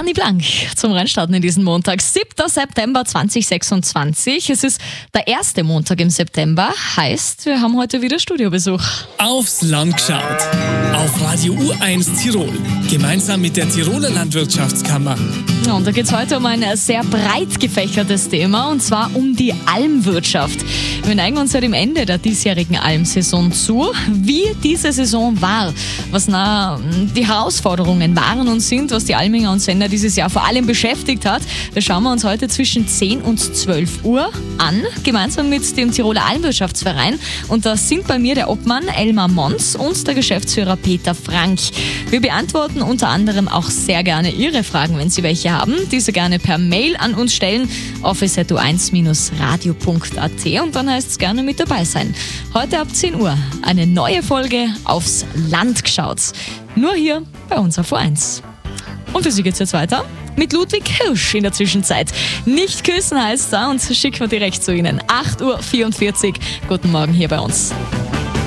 Dani Blank zum Reinstarten in diesen Montag. 7. September 2026. Es ist der erste Montag im September. Heißt, wir haben heute wieder Studiobesuch. Aufs Land geschaut. Auf Radio U1 Tirol. Gemeinsam mit der Tiroler Landwirtschaftskammer. Ja, und da geht es heute um ein sehr breit gefächertes Thema, und zwar um die Almwirtschaft. Wir neigen uns ja dem Ende der diesjährigen Almsaison zu. Wie diese Saison war, was die Herausforderungen waren und sind, was die Alminger und Sender dieses Jahr vor allem beschäftigt hat, das schauen wir uns heute zwischen 10 und 12 Uhr an, gemeinsam mit dem Tiroler Almwirtschaftsverein. Und da sind bei mir der Obmann Elmar Mons und der Geschäftsführer Peter Frank. Wir beantworten unter anderem auch sehr gerne Ihre Fragen, wenn Sie welche haben. Diese gerne per Mail an uns stellen, office@u1-radio.at, und dann heißt es gerne mit dabei sein. Heute ab 10 Uhr eine neue Folge Aufs Land geschaut. Nur hier bei uns auf U1. Und für Sie geht's jetzt weiter mit Ludwig Hirsch in der Zwischenzeit. Nicht küssen heißt da, und schicken wir direkt zu Ihnen. 8.44 Uhr. Guten Morgen hier bei uns.